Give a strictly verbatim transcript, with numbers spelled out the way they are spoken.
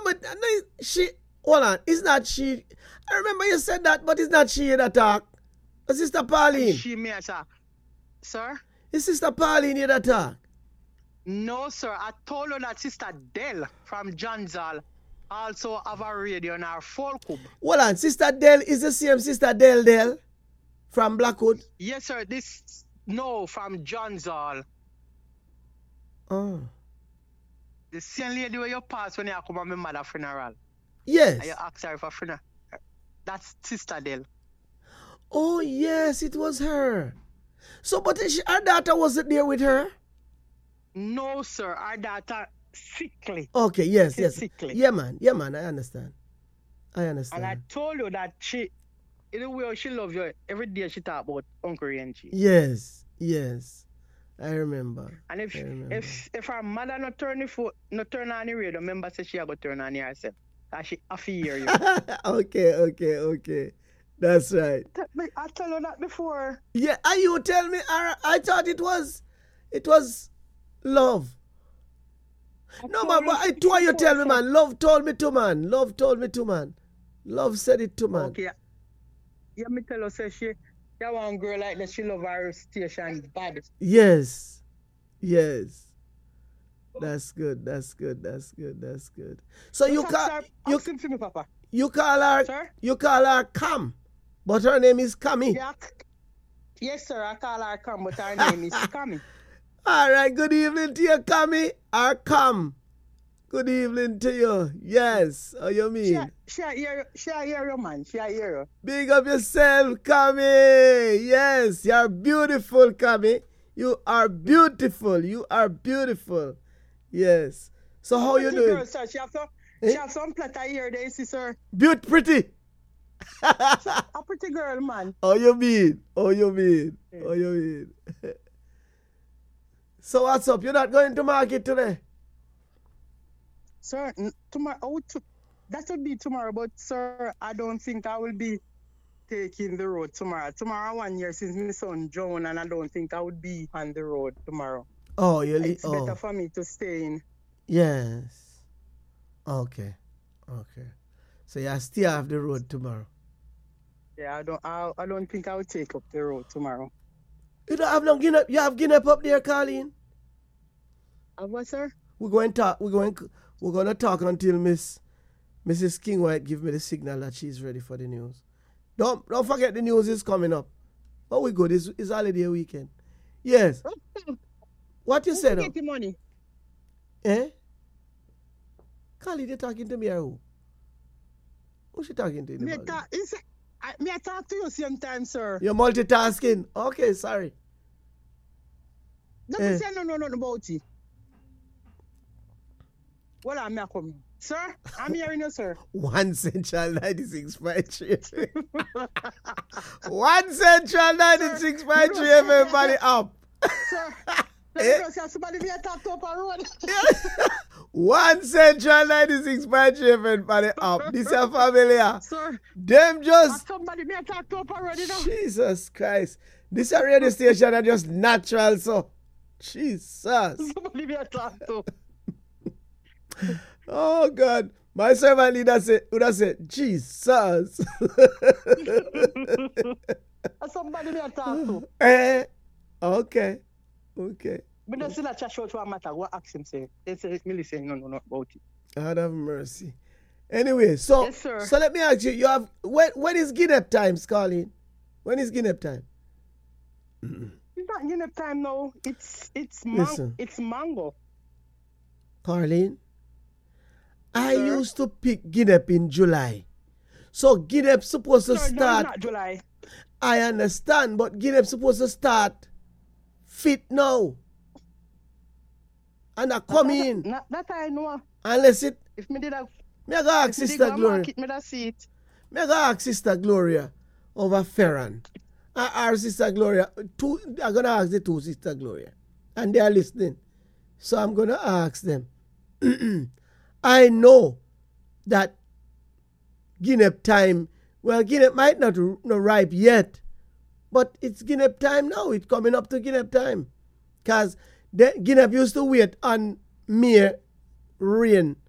but no, she, hold on, it's not she. I remember you said that, but it's not she that talk. It's Sister Pauline. She may talk. Sir? It's Sister Pauline that talk. No, sir. I told you that Sister Dell from Johnsall also have a radio in our folk club. Hold on, Sister Dell is the same Sister Dell Dell from Blackwood? Yes, sir. This, no, from Johnsall. Oh. The same lady where you pass when you come at my mother's funeral. Yes. And you ask her for funeral. That's Sister Dell. Oh, yes, it was her. So, but she, her daughter wasn't there with her? No, sir. Our daughter sickly. Okay, yes, She's yes. sickly. Yeah, man. Yeah, man. I understand. I understand. And I told you that she, in the way she loves you, every day she talk about Uncle Renchi. Yes, yes. I remember. And if I remember. if if her mother not turn the foot, not turn on the radio, remember say she a go turn on herself. And she have to hear you. Okay, okay, okay. That's right. I tell you that before. Yeah, and you tell me, I, I thought it was, it was love. I No, told man, you but I before, why you tell me, sir. man. Love told me to, man. Love told me to, man. Love said it to, man. Okay. Yeah, me tell her say she, that one girl like that, she love her station bad. Yes, yes. That's good. That's good. That's good. That's good. So you Sir, call sir, you ask him for me, Papa. you call her Sir? you call her Cam, but her name is Cammy. Yeah. Yes, sir. I call her Cam, but her name is Cammy. All right. Good evening to you, Cammy. Or Cam. Good evening to you. Yes. How you mean? She, she a hear, she a hear you, man. She a hear you. Big up yourself, Cammy. Yes, you're beautiful, Cammy. You are beautiful. You are beautiful. Yes. So how you Pretty doing? Girl, sir. She have some, Eh? she have some platter here, there, you see, sir. Beaut pretty. So, a pretty girl, man. How you mean? How you mean? How you mean? So what's up? You're not going to market today? Sir, n- tomorrow, I would t- that would be tomorrow, but sir, I don't think I will be taking the road tomorrow. Tomorrow, one year since my son John, and I don't think I would be on the road tomorrow. Oh, you li- It's oh. better for me to stay in. Yes. Okay. Okay. So you still have the road tomorrow. Yeah, I don't. I, I don't think I will take up the road tomorrow. You don't have no Guinea. You have Guinea up there, Colleen. Uh, what, sir? We're going to talk. We're going. We're going to talk until Miss Missus King White give me the signal that she's ready for the news. Don't don't forget the news is coming up. Oh, we good. It's, it's holiday weekend. Yes. What you Who said? get the money? Eh? Colleen, you talking to me or who? Who's she talking to? Me a talk, is, I, me a talk to you same time, sir. You're multitasking. Okay, sorry. Don't Eh. say no, no, no about it. Well, I'm not coming. Sir, I'm hearing you, sir. One Central ninety-six point three. One Central ninety-six point three, everybody up. Sir, Eh? let me say somebody me a talk to up a road. One Central ninety-six point three, everybody up. This is familiar. Sir, Them just, somebody me a talk to up a road, you know. Jesus Christ. This is a radio station that just natural, so. Jesus. Somebody me a talk to. Oh God. My servant leader said, would have said, Jesus. Somebody me a talk to. Eh, okay. Okay. Me don't see that chat show to a matter. What ask him say? They say me listen no no no about it. God have mercy. Anyway, so Yes, sir. so let me ask you, you have when when is Guinea time, Scarlett? When is Guinea time? It's not Guinea time now. It's it's Listen. man, it's mango. Carlene, I Sir? used to pick Guinea in July. So Guinea supposed to Sir, no, it's start. not July. I understand, but Guinea supposed to start fit now. And I come that, in That, that I know. unless it If me did a me I go ask if me did Sister go Gloria. market, me da see it. Me I go ask Sister Gloria over Ferran. I ask Sister Gloria. Two, I'm gonna ask the two Sister Gloria. And they are listening. So I'm gonna ask them. I know that Guinea time, well, Guinea might not r- not ripe yet, but it's Guinea time now. It's coming up to Guinea time. Because Guinea used to wait on mere rain